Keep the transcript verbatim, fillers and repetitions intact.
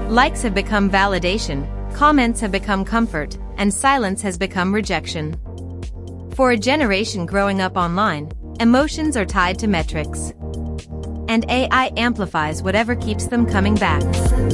Likes have become validation, comments have become comfort, and silence has become rejection. For a generation growing up online, emotions are tied to metrics. And A I amplifies whatever keeps them coming back.